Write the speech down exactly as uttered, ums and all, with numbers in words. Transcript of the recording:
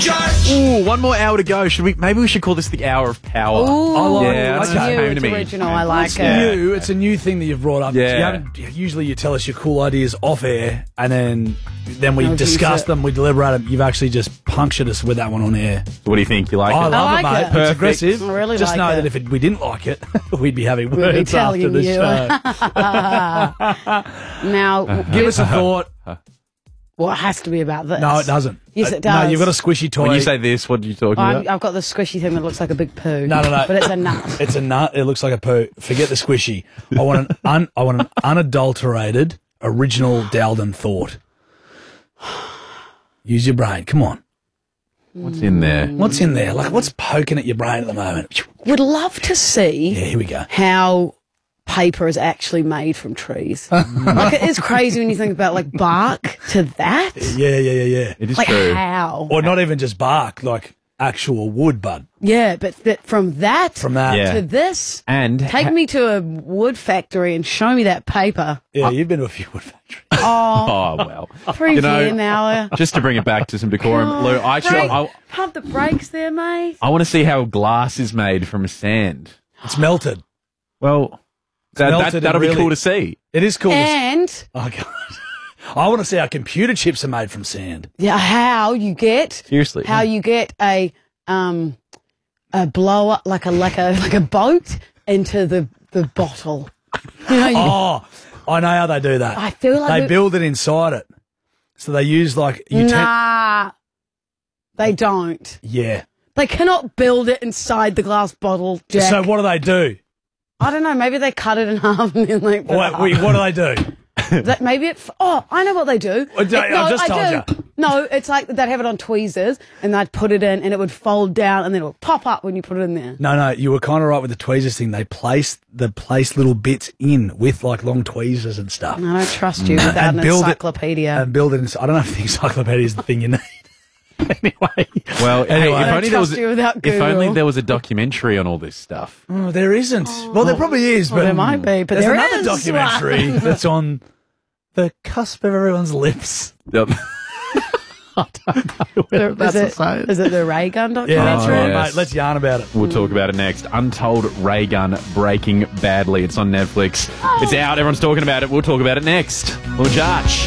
Judge. Ooh, one more hour to go. Should we? Maybe we should call this the hour of power. Ooh, I like- yeah, it's that's what new, came to it's me. original. I like It's it. Yeah. new. It's a new thing that you've brought up. Yeah. You haven't, usually you tell us your cool ideas off air, and then then we No, discuss use it. them, we deliberate them. You've actually just punctured us with that one on air. What do you think? You like I it? love I it, like mate. it. It's Perfect. aggressive. I really just like know it. that if it, we didn't like it, we'd be having be words after telling the you. show. Now, Give us a thought. well, it has to be about this. No, it doesn't. Yes, Uh, it No, does. you've got a squishy toy. When you say this, what are you talking I'm, about? I've got the squishy thing that looks like a big poo. No, no, no. But it's a nut. It's a nut. It looks like a poo. Forget the squishy. I want an un, I want an unadulterated, original Daldon thought. Use your brain. Come on. What's in there? What's in there? Like, what's poking at your brain at the moment? Would love to see Yeah, here we go. how paper is actually made from trees. Like, it is crazy when you think about, like, bark to that. Yeah, yeah, yeah, yeah. It is Like, true. how? Or not even just bark, like actual wood, bud. Yeah, but, but from that From that. Yeah. to this, And take ha- me to a wood factory and show me that paper. Yeah, you've been to a few wood factories. Oh, Oh well. three You know, here now. Just to bring it back to some decorum, Lou. I actually, Break, I, pump the brakes there, mate. I want to see how glass is made from sand. It's melted. Well, that, melted that, and that'll really- be cool to see. It is cool. to s- And Oh, God. I want to see how computer chips are made from sand. yeah, how you get Seriously. how you get a um a blower like a like a like a boat into the the bottle. You know, you, Oh, I know how they do that. I feel like they we- build it inside it. So they use like you tend- nah, they don't. yeah. They cannot build it inside the glass bottle, Jack. So what do they do? I don't know. Maybe they cut it in half and then like. put it What, up. wait, what do they do? That maybe it. Oh, I know what they do. Well, I- It- no, I've just I told do. No, it's like they'd have it on tweezers and they'd put it in and it would fold down and then it would pop up when you put it in there. No, no, you were kind of right with the tweezers thing. They place the place little bits in with like long tweezers and stuff. I don't trust you without an build it- encyclopedia. And build it. In, I don't know if the encyclopedia is the thing you need. Anyway, Well, hey, Anyway. if I only don't there was trust you without if only Google. there was a documentary on all this stuff. oh, there isn't. Well, there probably is, Well, but there might be, but there's there another is documentary one. that's on the cusp of everyone's lips. Yep. is, it, is it the ray gun Yeah, documentary? that's right, yes. mate. Let's yarn about it. We'll talk about it next. Untold Ray Gun Breaking Badly. It's on Netflix. It's out. Everyone's talking about it. We'll talk about it next. We'll judge.